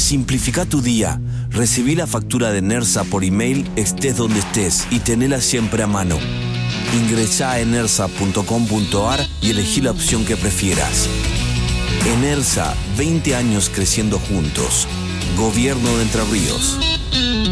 Simplifica tu día. Recibí la factura de Enersa por email, estés donde estés, y tenela siempre a mano. Ingresá a enersa.com.ar y elegí la opción que prefieras. Enersa, 20 años creciendo juntos. Gobierno de Entre Ríos.